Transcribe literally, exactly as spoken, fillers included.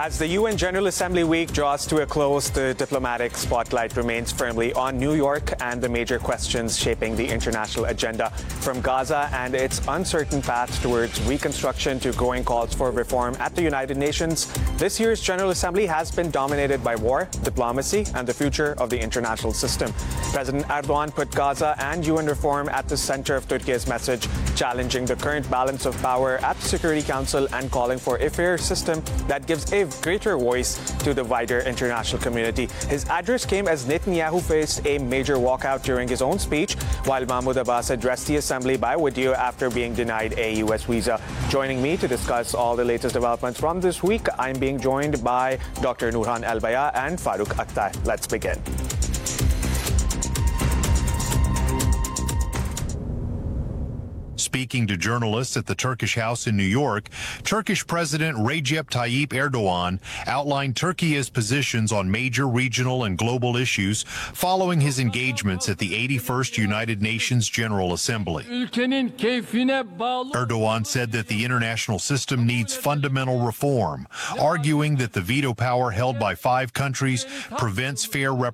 As the U N General Assembly week draws to a close, the diplomatic spotlight remains firmly on New York and the major questions shaping the international agenda, from Gaza and its uncertain path towards reconstruction to growing calls for reform at the United Nations. This year's General Assembly has been dominated by war, diplomacy, and the future of the international system. President Erdogan put Gaza and U N reform at the center of Turkey's message, challenging the current balance of power at the Security Council and calling for a fair system that gives a greater voice to the wider international community. His address came as Netanyahu faced a major walkout during his own speech, while Mahmoud Abbas addressed the assembly by video after being denied a U S visa. Joining me to discuss all the latest developments from this week, I'm being joined by Doctor Nurhan Elbaya and Farooq Akhtar. Let's begin. Speaking to journalists at the Turkish House in New York, Turkish President Recep Tayyip Erdogan outlined Turkey's positions on major regional and global issues following his engagements at the eighty-first United Nations General Assembly. Erdogan said that the international system needs fundamental reform, arguing that the veto power held by five countries prevents fair representation